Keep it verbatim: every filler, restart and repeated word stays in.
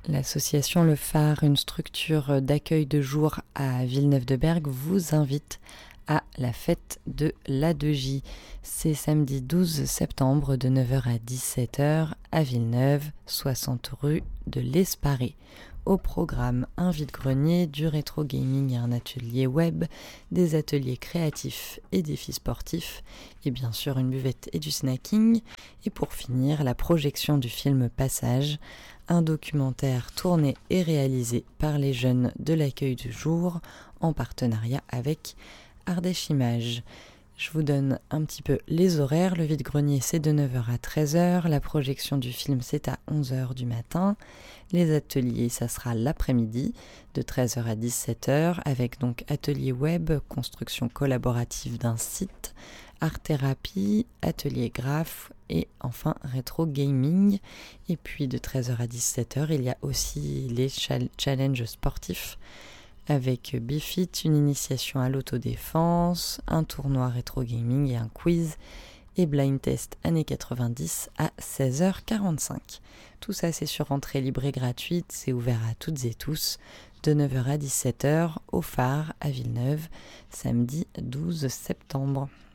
L'association Le Phare, une structure d'accueil de jour à Villeneuve-de-Berg, vous invite à la fête de l'A deux J. C'est samedi douze septembre de neuf heures à dix-sept heures à Villeneuve, soixante rue de l'Esparé. Au programme, un vide-grenier, du rétro gaming et un atelier web, des ateliers créatifs et défis sportifs, et bien sûr une buvette et du snacking. Et pour finir, la projection du film Passage, un documentaire tourné et réalisé par les jeunes de l'accueil du jour en partenariat avec Ardèche Images. Je vous donne un petit peu les horaires. Le vide-grenier, c'est de neuf heures à treize heures. La projection du film, c'est à onze heures du matin. Les ateliers, ça sera l'après-midi, de treize heures à dix-sept heures, avec donc atelier web, construction collaborative d'un site, art-thérapie, atelier graphe et enfin rétro gaming. Et puis de treize heures à dix-sept heures, il y a aussi les challenges sportifs, avec Bifit, une initiation à l'autodéfense, un tournoi rétro gaming et un quiz, et blind test années quatre-vingt-dix à seize heures quarante-cinq. Tout ça, c'est sur entrée libre et gratuite, c'est ouvert à toutes et tous, de neuf heures à dix-sept heures au Phare à Villeneuve, samedi douze septembre.